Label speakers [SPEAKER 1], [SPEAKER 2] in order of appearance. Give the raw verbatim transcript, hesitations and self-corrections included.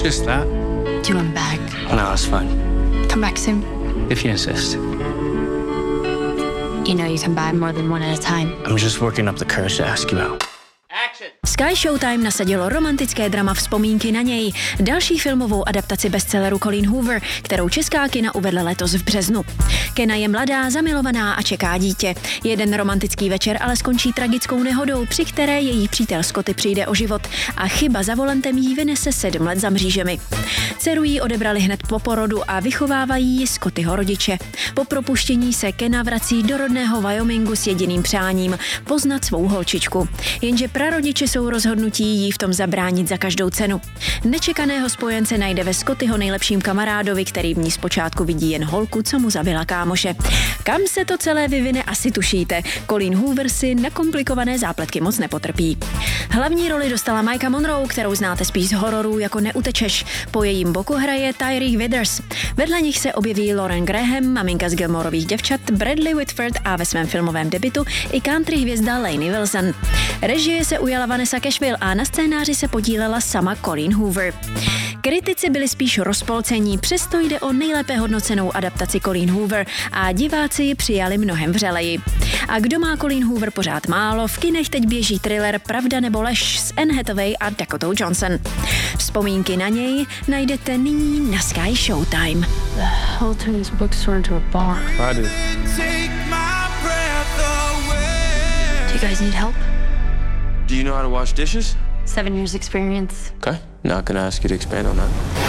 [SPEAKER 1] Just that.
[SPEAKER 2] Do you want back?
[SPEAKER 1] No, it's fine.
[SPEAKER 2] Come back soon.
[SPEAKER 1] If you insist.
[SPEAKER 2] You know you can buy more than one at a time.
[SPEAKER 1] I'm just working up the courage to ask you out.
[SPEAKER 3] Sky Showtime nasadilo romantické drama Vzpomínky na něj, další filmovou adaptaci bestselleru Colleen Hoover, kterou česká kina uvedla letos v březnu. Kenna je mladá, zamilovaná a čeká dítě. Jeden romantický večer ale skončí tragickou nehodou, při které její přítel Scotty přijde o život a chyba za volantem jí vynese sedm let za mřížemi. Dceru jí odebrali hned po porodu a vychovávají ji Scottyho rodiče. Po propuštění se Kenna vrací do rodného Wyomingu s jediným přáním poznat svou holčičku. Jenže prarodiče jsou rozhodnutí jí v tom zabránit za každou cenu. Nečekaného spojence najde ve Scottyho nejlepším kamarádovi, který v ní zpočátku vidí jen holku, co mu zabila kámoše. Kam se to celé vyvine, asi tušíte. Colleen Hoover si na komplikované zápletky moc nepotrpí. Hlavní roli dostala Maika Monroe, kterou znáte spíš z hororů jako Neutečeš. Po jejím boku hraje Tyree Withers. Vedle nich se objeví Lauren Graham, maminka z Gilmorových děvčat, Bradley Whitford a ve svém filmovém debutu i country hvězda Lainey Wilson. Režie se ujala Vanessa Cashville a na scénáři se podílela sama Colleen Hoover. Kritici byli spíš rozpolcení, přesto jde o nejlépe hodnocenou adaptaci Colleen Hoover a diváci ji přijali mnohem vřeleji. A kdo má Colleen Hoover pořád málo, v kinech teď běží thriller Pravda nebo lež s Anne Hathaway a Dakotou Johnson. Vzpomínky na něj najdete nyní na Sky Showtime.
[SPEAKER 2] The hell turned this bookstore into a bar?
[SPEAKER 1] I do.
[SPEAKER 2] Do you guys need help?
[SPEAKER 1] Do you know how to wash dishes?
[SPEAKER 2] Seven years experience.
[SPEAKER 1] Okay. Not gonna ask you to expand on that.